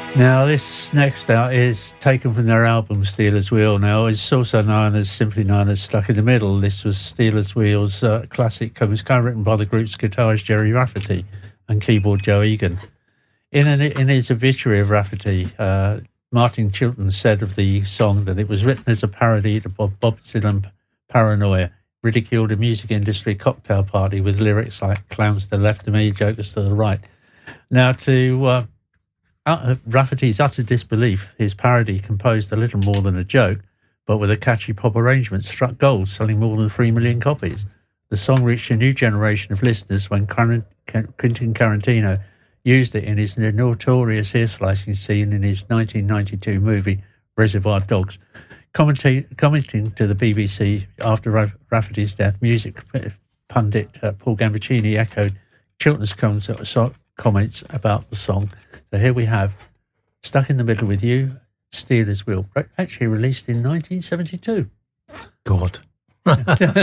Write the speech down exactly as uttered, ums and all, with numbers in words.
Now, this next out is taken from their album Stealers Wheel. Now, it's also known as, simply known as Stuck in the Middle. This was Stealers Wheel's uh, classic. It was co-written by the group's guitarist Gerry Rafferty and keyboard Joe Egan. In, an, in his obituary of Rafferty, uh, Martin Chilton said of the song that it was written as a parody to Bob, Bob Dylan Paranoia, ridiculed a music industry cocktail party with lyrics like "Clowns to the left of me, jokers to the right." Now, to... Uh, Uh, Rafferty's utter disbelief, his parody, composed a little more than a joke, but with a catchy pop arrangement, struck gold, selling more than three million copies. The song reached a new generation of listeners when Quentin Tarantino used it in his notorious ear-slicing scene in his nineteen ninety-two movie Reservoir Dogs. Commenting, commenting to the B B C after Rafferty's death, music pundit uh, Paul Gambaccini echoed Chilton's comments about the song. So here we have Stuck in the Middle with You, Stealers Wheel, actually released in nineteen seventy-two. God.